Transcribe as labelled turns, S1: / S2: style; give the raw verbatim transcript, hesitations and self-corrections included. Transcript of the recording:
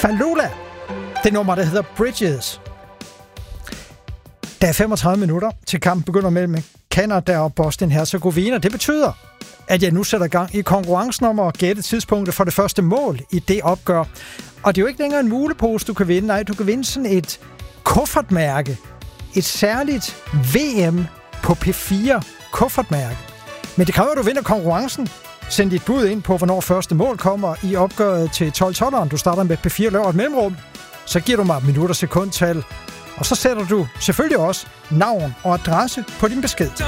S1: Falula. Det nummer, der hedder Bridges. Der er femogtredive minutter til kampen begynder mellem Canada og Bosnien-Herzegovina. Det betyder, at jeg nu sætter gang i konkurrencen om at gætte tidspunktet for det første mål i det opgør. Og det er jo ikke længere en mulepose, du kan vinde. Nej, du kan vinde sådan et kuffertmærke. Et særligt V M på P fire kuffertmærke. Men det kræver, at du vinder konkurrencen. Send dit bud ind på, hvornår første mål kommer i opgøret til tolv tolveren. Du starter med P fire, laver et mellemrum. Så giver du mig minut og sekundtal. Og så sætter du selvfølgelig også navn og adresse på din besked.